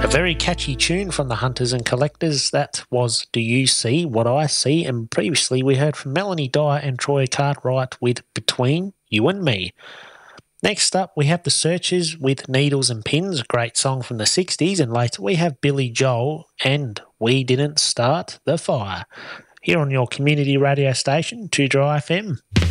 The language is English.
A very catchy tune from the Hunters and Collectors. That was Do You See What I See? And previously we heard from Melanie Dyer and Troy Cartwright with Between You and Me. Next up, we have The Searchers with Needles and Pins, a great song from the 60s. And later we have Billy Joel and We Didn't Start the Fire. Here on your community radio station, 2Dry FM.